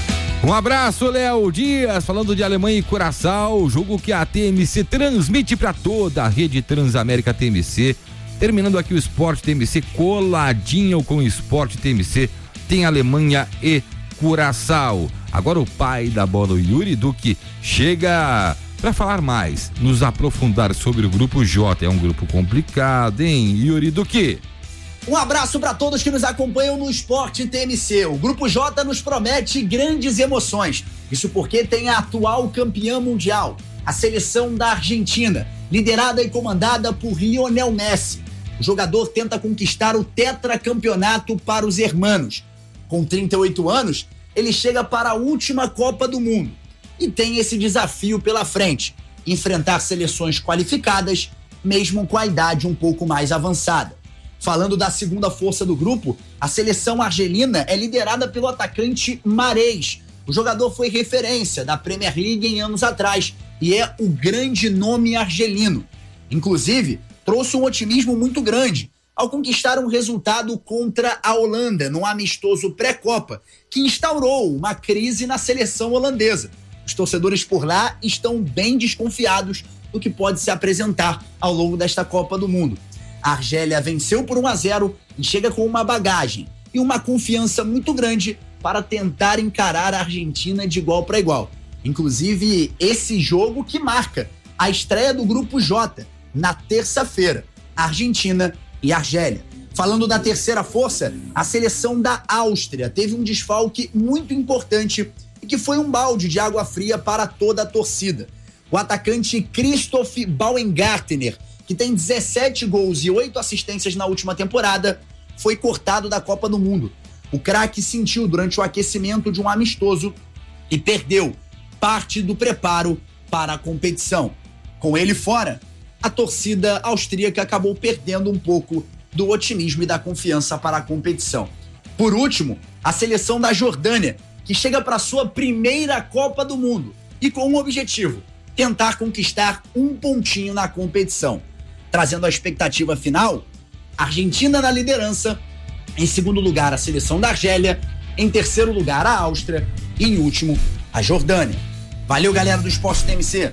Um abraço, Léo Dias, falando de Alemanha e Curaçao, jogo que a TMC transmite para toda a rede Transamérica TMC. Terminando aqui o Esporte TMC, coladinho com o Esporte TMC, tem Alemanha e Curaçao. Agora o pai da bola, o Yuri Duque, chega para falar mais, nos aprofundar sobre o grupo J. É um grupo complicado, hein, Yuri Duque? Um abraço para todos que nos acompanham no Esporte TMC. O Grupo J nos promete grandes emoções. Isso porque tem a atual campeã mundial, a seleção da Argentina, liderada e comandada por Lionel Messi. O jogador tenta conquistar o tetracampeonato para os hermanos. Com 38 anos, ele chega para a última Copa do Mundo e tem esse desafio pela frente: enfrentar seleções qualificadas, mesmo com a idade um pouco mais avançada. Falando da segunda força do grupo, a seleção argelina é liderada pelo atacante Mahrez. O jogador foi referência da Premier League em anos atrás e é o grande nome argelino. Inclusive, trouxe um otimismo muito grande ao conquistar um resultado contra a Holanda, num amistoso pré-Copa, que instaurou uma crise na seleção holandesa. Os torcedores por lá estão bem desconfiados do que pode se apresentar ao longo desta Copa do Mundo. A Argélia venceu por 1-0 e chega com uma bagagem e uma confiança muito grande para tentar encarar a Argentina de igual para igual. Inclusive, esse jogo que marca a estreia do Grupo J, na terça-feira, Argentina e Argélia. Falando da terceira força, a seleção da Áustria teve um desfalque muito importante e que foi um balde de água fria para toda a torcida. O atacante Christoph Baumgartner, que tem 17 gols e 8 assistências na última temporada, foi cortado da Copa do Mundo. O craque sentiu durante o aquecimento de um amistoso e perdeu parte do preparo para a competição. Com ele fora, a torcida austríaca acabou perdendo um pouco do otimismo e da confiança para a competição. Por último, a seleção da Jordânia, que chega para sua primeira Copa do Mundo e com um objetivo: tentar conquistar um pontinho na competição. Trazendo a expectativa final, Argentina na liderança, em segundo lugar a seleção da Argélia, em terceiro lugar a Áustria e em último a Jordânia. Valeu, galera do Esporte TMC.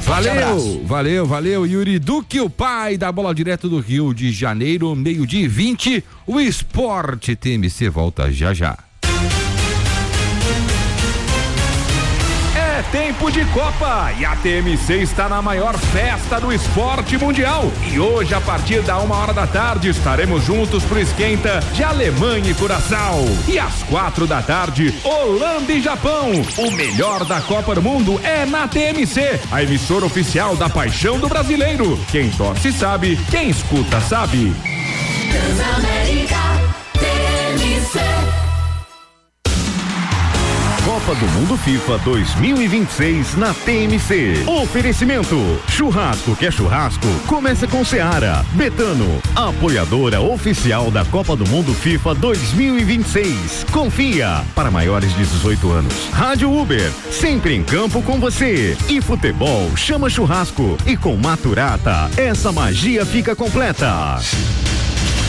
Valeu, Yuri Duque, o pai da bola direto do Rio de Janeiro, 12:20, o Esporte TMC volta já. tempo de Copa e a TMC está na maior festa do esporte mundial. E hoje, a partir da 1h da tarde, estaremos juntos pro esquenta de Alemanha e Curaçao. E às 4 da tarde, Holanda e Japão. O melhor da Copa do Mundo é na TMC, a emissora oficial da paixão do brasileiro. Quem torce sabe, quem escuta sabe. Transamérica, TMC. Copa do Mundo FIFA 2026 na TMC. Oferecimento: churrasco que é churrasco, começa com Seara. Betano, apoiadora oficial da Copa do Mundo FIFA 2026. Confia. Para maiores de 18 anos. Rádio Uber, sempre em campo com você. E futebol chama churrasco. E com Maturata, essa magia fica completa.